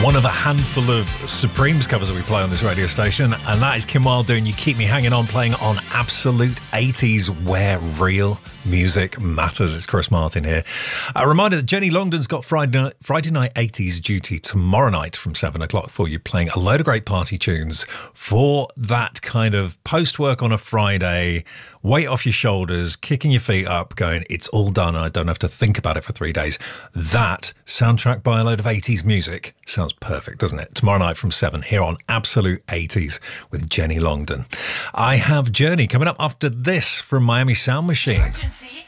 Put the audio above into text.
One of a handful of Supremes covers that we play on this radio station, and that is Kim Wilde doing You Keep Me Hanging On, playing on Absolute 80s, where real music matters. It's Chris Martin here. A reminder that Jenny Longden's got Friday night 80s duty tomorrow night from 7 o'clock for you, playing a load of great party tunes for that kind of post-work on a Friday, weight off your shoulders, kicking your feet up, going, it's all done, I don't have to think about it for 3 days. That, soundtrack by a load of 80s music, sounds perfect, doesn't it? Tomorrow night from 7 here on Absolute 80s with Jenny Longden. I have Journey coming up after this from Miami Sound Machine. Emergency.